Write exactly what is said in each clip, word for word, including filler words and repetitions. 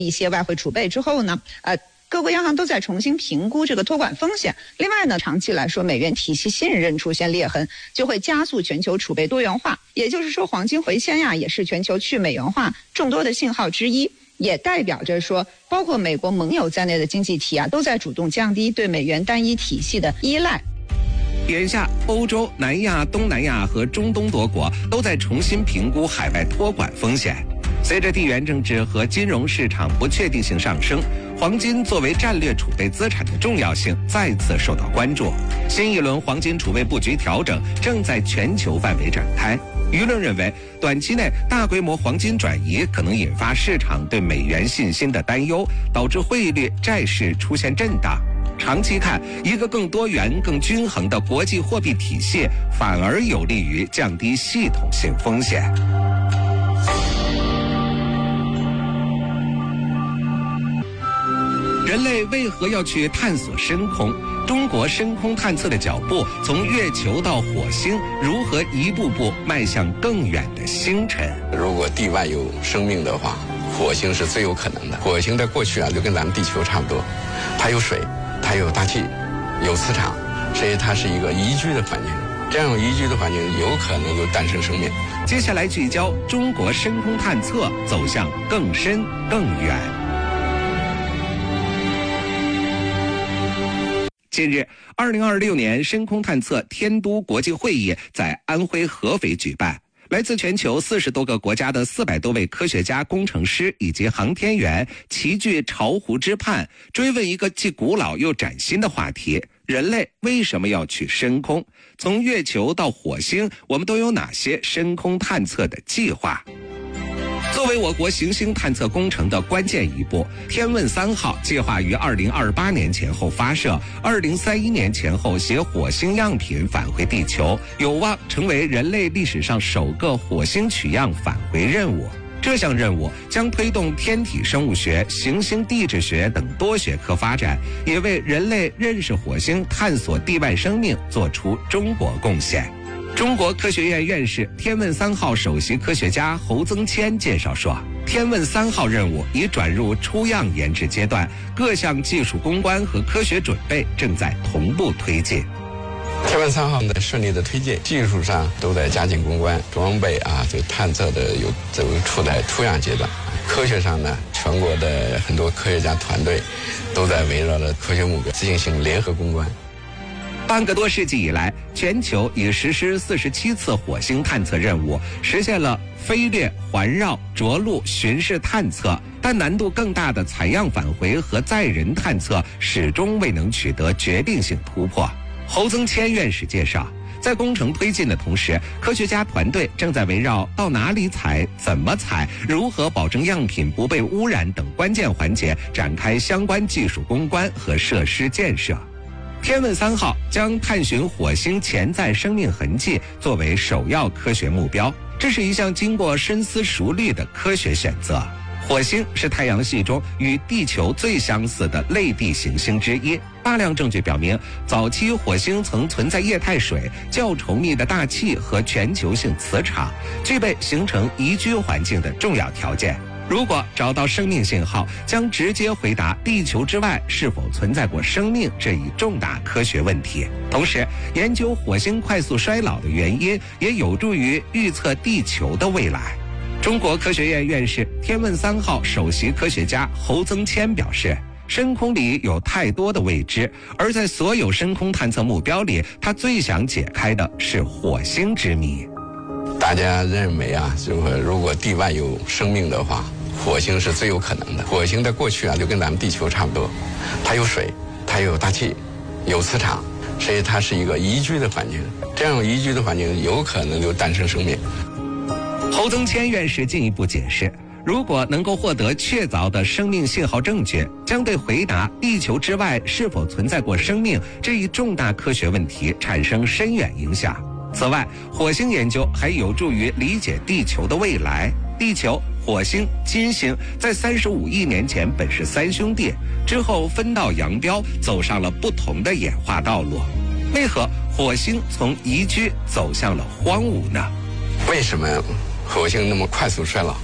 一些外汇储备之后呢，呃。各国央行都在重新评估这个托管风险。另外呢，长期来说，美元体系信任出现裂痕，就会加速全球储备多元化。也就是说，黄金回迁呀，也是全球去美元化众多的信号之一，也代表着说，包括美国盟友在内的经济体啊，都在主动降低对美元单一体系的依赖。 眼下，欧洲、南亚、东南亚和中东多国都在重新评估海外托管风险。随着地缘政治和金融市场不确定性上升，黄金作为战略储备资产的重要性再次受到关注。新一轮黄金储备布局调整正在全球范围展开。舆论认为，短期内大规模黄金转移可能引发市场对美元信心的担忧，导致汇率、债市出现震荡。长期看，一个更多元、更均衡的国际货币体系反而有利于降低系统性风险。人类为何要去探索深空？中国深空探测的脚步从月球到火星，如何一步步迈向更远的星辰？ 如果地外有生命的话，火星是最有可能的。火星在过去啊，就跟咱们地球差不多，它有水，它有大气，有磁场，所以它是一个宜居的环境。这样宜居的环境，有可能就诞生生命。 接下来聚焦中国深空探测走向更深更远。近日，二零二六年深空探测天都国际会议在安徽合肥举办。来自全球四十多个国家的四百多位科学家、工程师以及航天员齐聚巢湖之畔，追问一个既古老又崭新的话题：人类为什么要去深空？从月球到火星，我们都有哪些深空探测的计划？作为我国行星探测工程的关键一步，天问三号计划于二零二八年前后发射，二零三一年前后携火星样品返回地球，有望成为人类历史上首个火星取样返回任务。这项任务将推动天体生物学、行星地质学等多学科发展，也为人类认识火星、探索地外生命做出中国贡献。中国科学院院士、天问三号首席科学家侯增谦介绍说，天问三号任务已转入出样研制阶段，各项技术攻关和科学准备正在同步推进。 天问三号的顺利的推进，技术上都在加紧攻关，装备啊，这探测的有这个处在出样阶段。科学上呢，全国的很多科学家团队都在围绕着科学目标进行联合攻关。 半个多世纪以来，全球已实施四十七次火星探测任务，实现了飞掠、环绕、着陆、巡视探测，但难度更大的采样返回和载人探测始终未能取得决定性突破。侯增谦院士介绍，在工程推进的同时，科学家团队正在围绕到哪里采、怎么采、如何保证样品不被污染等关键环节展开相关技术攻关和设施建设。天问三号将探寻火星潜在生命痕迹作为首要科学目标，这是一项经过深思熟虑的科学选择。火星是太阳系中与地球最相似的类地行星之一，大量证据表明，早期火星曾存在液态水、较稠密的大气和全球性磁场，具备形成宜居环境的重要条件。如果找到生命信号，将直接回答地球之外是否存在过生命这一重大科学问题。同时，研究火星快速衰老的原因，也有助于预测地球的未来。中国科学院院士、天问三号首席科学家侯增谦表示，深空里有太多的未知，而在所有深空探测目标里，他最想解开的是火星之谜。 大家认为啊，就是如果地外有生命的话，火星是最有可能的。火星在过去啊，就跟咱们地球差不多，它有水，它有大气，有磁场，所以它是一个宜居的环境。这样宜居的环境，有可能就诞生生命。 侯增谦院士进一步解释，如果能够获得确凿的生命信号证据，将对回答地球之外是否存在过生命这一重大科学问题产生深远影响。此外，火星研究还有助于理解地球的未来。地球、火星、金星在三十五亿年前本是三兄弟，之后分道扬镳，走上了不同的演化道路。为何火星从宜居走向了荒芜呢？ 为什么火星那么快速衰老？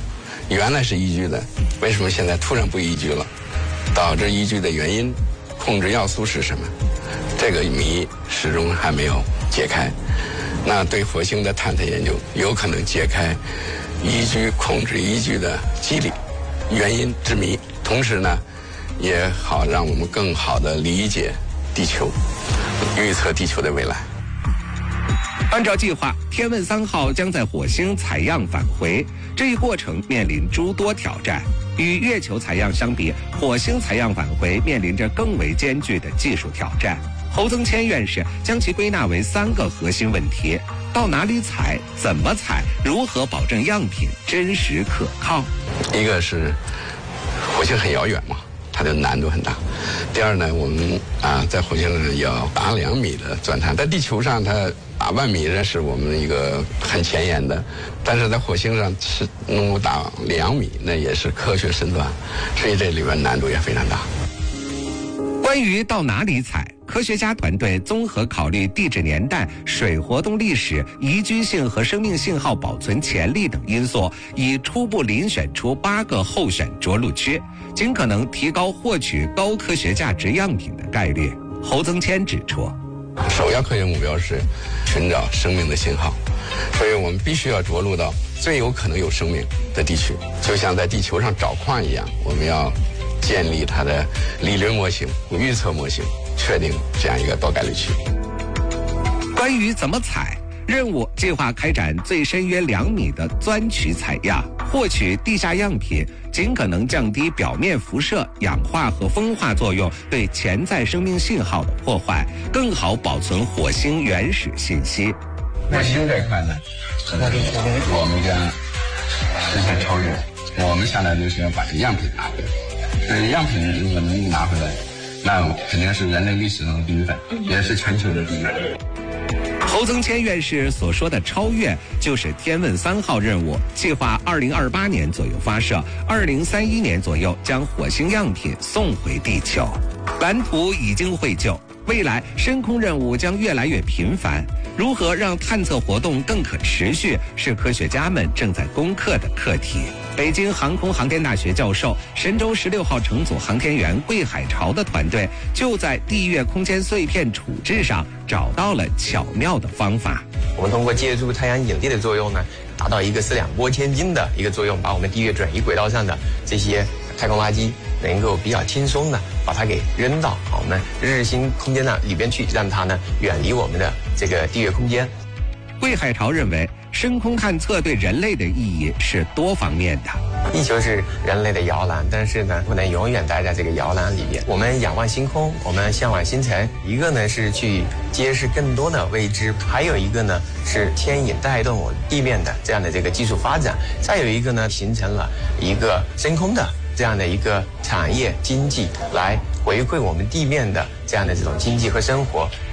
原来是宜居的，为什么现在突然不宜居了？导致宜居的原因，控制要素是什么？这个谜始终还没有解开。那对火星的探测研究，有可能解开宜居控制宜居的机理、原因之谜，同时呢，也好让我们更好地理解地球，预测地球的未来。 按照计划，天问三号将在火星采样返回，这一过程面临诸多挑战。与月球采样相比，火星采样返回面临着更为艰巨的技术挑战。侯增谦院士将其归纳为三个核心问题：到哪里采、怎么采、如何保证样品真实可靠。 一个是火星很遥远嘛，它的难度很大。第二呢，我们啊在火星上要打两米的钻探，在地球上它打万米这是我们一个很前沿的，但是在火星上是能够打两米，那也是科学深钻，所以这里边难度也非常大。 关于到哪里采，科学家团队综合考虑地质年代、水活动历史、宜居性和生命信号保存潜力等因素，已初步遴选出八个候选着陆区，尽可能提高获取高科学价值样品的概率。侯增谦指出， 首要科学目标是寻找生命的信号，所以我们必须要着陆到最有可能有生命的地区，就像在地球上找矿一样，我们要建立它的理论模型、预测模型，确定这样一个高概率区。 关于怎么采，任务计划开展最深约两米的钻取采样，获取地下样品，尽可能降低表面辐射、氧化和风化作用对潜在生命信号的破坏，更好保存火星原始信息。 火星这块呢，我们将实现超越。我们下来就是要把这样品拿回来。这样品如果能拿回来，那肯定是人类历史上的第一份，也是全球的第一份。 侯增谦院士所说的超越，就是天问三号任务计划二零二八年左右发射，二零三一年左右将火星样品送回地球。蓝图已经绘就，未来深空任务将越来越频繁。如何让探测活动更可持续，是科学家们正在攻克的课题。北京航空航天大学教授、神舟十六号乘组航天员桂海潮的团队，就在地月空间碎片处置上找到了巧妙的方法。 我们通过借助太阳引力的作用呢，达到一个四两拨千斤的一个作用，把我们地月转移轨道上的这些太空垃圾能够比较轻松的把它给扔到我们日星空间呢里边去，让它呢远离我们的这个地月空间。 桂海潮认为，深空探测对人类的意义是多方面的。 地球是人类的摇篮，但是呢，不能永远待在这个摇篮里面。我们仰望星空，我们向往星辰。一个呢是去揭示更多的未知，还有一个呢是牵引带动我地面的这样的这个技术发展。再有一个呢，形成了一个深空的这样的一个产业经济，来回馈我们地面的这样的这种经济和生活。